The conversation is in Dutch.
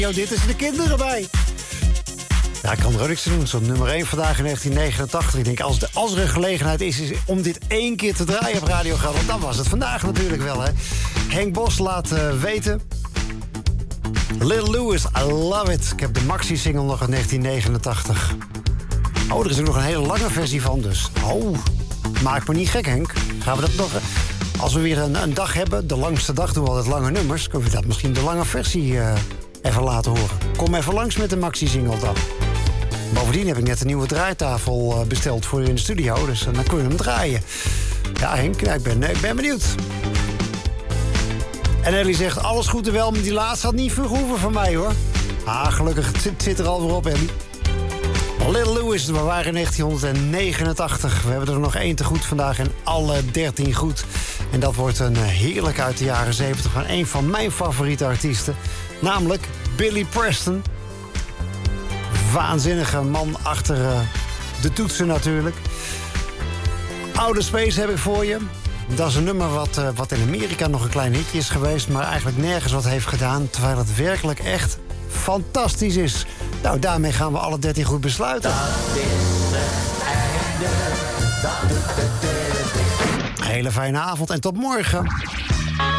Yo, dit is de kinderen bij. Ja, ik kan er ook niks aan doen. Zo'n nummer 1 vandaag in 1989. Ik denk, als er een gelegenheid is om dit 1 keer te draaien op Radio Gelderland, dan was het vandaag natuurlijk wel, hè. Henk Bos laat weten. Lil Louis, I love it. Ik heb de maxi-single nog uit 1989. Oh, er is ook nog een hele lange versie van dus. Oh, maak me niet gek, Henk. Gaan we dat nog... Als we weer een dag hebben, de langste dag doen we altijd lange nummers... kunnen we dat misschien de lange versie even laten horen. Kom even langs met de maxi-single dan. Bovendien heb ik net een nieuwe draaitafel besteld voor u in de studio... dus dan kunnen we hem draaien. Ja, Henk, ik ben benieuwd. En Ellie zegt, alles goed en wel, maar die laatste had niet veel hoeven van mij, hoor. Ah, gelukkig, het zit er alweer op, Ellie. Little Louis, we waren in 1989. We hebben er nog 1 te goed vandaag en alle 13 goed. En dat wordt een heerlijk uit de jaren 70 van een van mijn favoriete artiesten. Namelijk Billy Preston. Waanzinnige man achter de toetsen natuurlijk. Oude Space heb ik voor je. Dat is een nummer wat in Amerika nog een klein hitje is geweest... maar eigenlijk nergens wat heeft gedaan... terwijl het werkelijk echt fantastisch is. Nou, daarmee gaan we alle 13 goed besluiten. Dat is het einde. Hele fijne avond en tot morgen.